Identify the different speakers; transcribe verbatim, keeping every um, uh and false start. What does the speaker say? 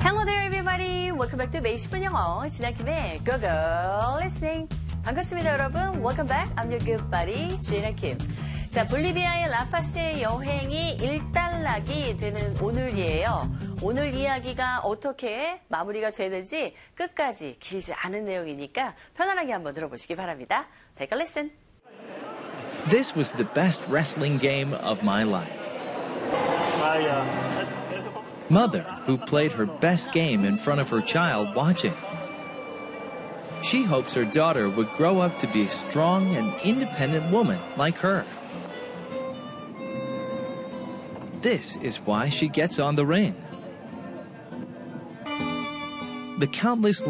Speaker 1: Hello there, everybody. Welcome back to 매일 십 분 영어. 진아킴의 Go Go Listening. 반갑습니다, 여러분. Welcome back. I'm your good buddy, Gina Kim. 자, 볼리비아의 라파스의 여행이 일단락이 되는 오늘이에요. 오늘 이야기가 어떻게 마무리가 되는지 끝까지 길지 않은 내용이니까 편안하게 한번 들어보시기 바랍니다. Take a listen.
Speaker 2: This was the best wrestling game of my life. Mother, who played her best game in front of her child watching. She hopes her daughter would grow up to be a strong and independent woman like her. This is why she gets on the ring. The countless